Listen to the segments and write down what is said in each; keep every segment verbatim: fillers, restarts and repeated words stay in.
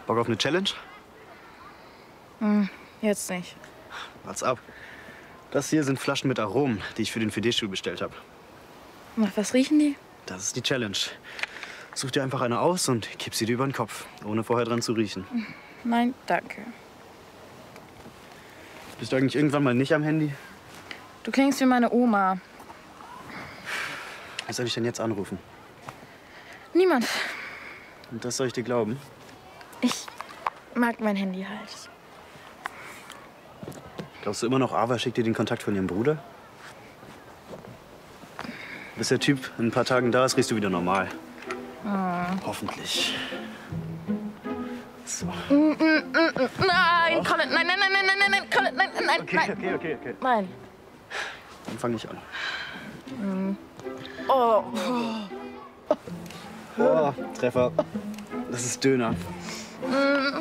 Bock auf eine Challenge? Hm, jetzt nicht. Wart's ab. Das hier sind Flaschen mit Aromen, die ich für den Fidesz-Stuhl bestellt habe. Nach was riechen die? Das ist die Challenge. Such dir einfach eine aus und kipp sie dir über den Kopf, ohne vorher dran zu riechen. Nein, danke. Bist du eigentlich irgendwann mal nicht am Handy? Du klingst wie meine Oma. Wer soll ich denn jetzt anrufen? Niemand. Und das soll ich dir glauben? Ich mag mein Handy halt. Glaubst du immer noch, Ava schickt dir den Kontakt von ihrem Bruder? Bis der Typ in ein paar Tagen da ist, riechst du wieder normal. Hm. Hoffentlich. So. Mm, mm, mm, mm. Nein, Colin, nein, nein, nein, nein, nein, nein, Colin, nein, nein, Okay, nein. okay, okay, okay. Nein. Dann fang ich an. Mm. Oh. Oh, Treffer. Das ist Döner. Mm.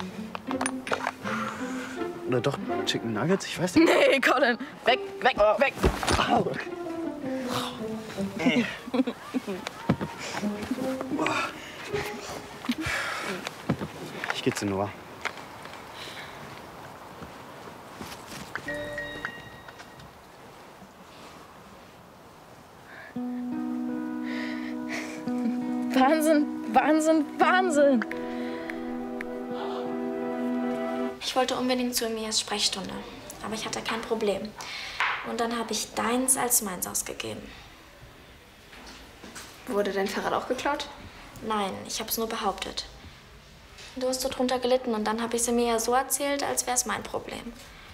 Oder doch Chicken Nuggets? Ich weiß nicht. Nee, Colin. Weg, weg, oh. weg. Au. Ey. Ich geh zu Noah. Wahnsinn, Wahnsinn, Wahnsinn. Ich wollte unbedingt zu Emias Sprechstunde, aber ich hatte kein Problem. Und dann habe ich deins als meins ausgegeben. Wurde dein Fahrrad auch geklaut? Nein, ich habe es nur behauptet. Du hast so drunter gelitten und dann habe ich es Emia so erzählt, als wäre es mein Problem.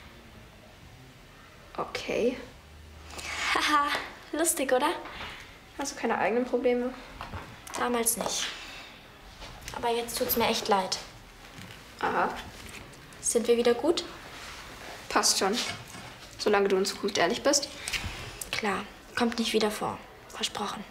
Okay. Haha, lustig, oder? Hast du keine eigenen Probleme? Damals nicht. Aber jetzt tut's mir echt leid. Aha. Sind wir wieder gut? Passt schon. Solange du in Zukunft ehrlich bist. Klar, kommt nicht wieder vor. Versprochen.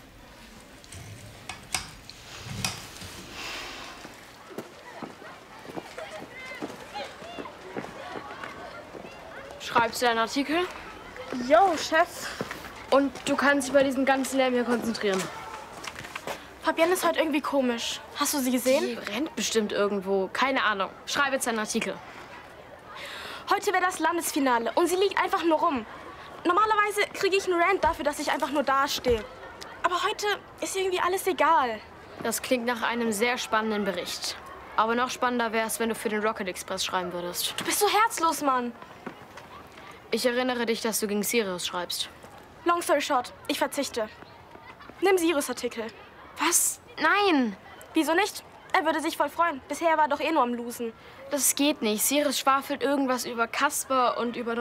Schreibst du deinen Artikel? Yo, Chef. Und du kannst dich bei diesem ganzen Lärm hier konzentrieren. Fabienne ist heute irgendwie komisch. Hast du sie gesehen? Die rennt bestimmt irgendwo. Keine Ahnung. Schreib jetzt deinen Artikel. Heute wäre das Landesfinale und sie liegt einfach nur rum. Normalerweise kriege ich einen Rant dafür, dass ich einfach nur dastehe. Aber heute ist irgendwie alles egal. Das klingt nach einem sehr spannenden Bericht. Aber noch spannender wäre es, wenn du für den Rocket Express schreiben würdest. Du bist so herzlos, Mann. Ich erinnere dich, dass du gegen Sirius schreibst. Long story short, ich verzichte. Nimm Sirius Artikel. Was? Nein! Wieso nicht? Er würde sich voll freuen. Bisher war er doch eh nur am Losen. Das geht nicht. Sirius schwafelt irgendwas über Kasper und über